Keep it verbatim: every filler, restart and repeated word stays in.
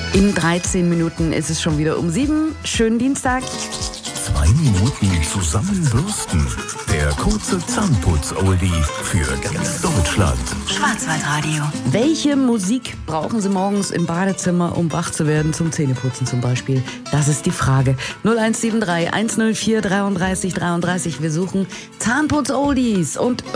In dreizehn Minuten ist es schon wieder um sieben. Schönen Dienstag. Zwei Minuten zusammenbürsten. Der kurze Zahnputz-Oldie für ganz Deutschland. Schwarzwaldradio. Welche Musik brauchen Sie morgens im Badezimmer, um wach zu werden, zum Zähneputzen zum Beispiel? Das ist die Frage. null eins sieben drei, eins null vier, dreiunddreißig dreiunddreißig. Wir suchen Zahnputz-Oldies und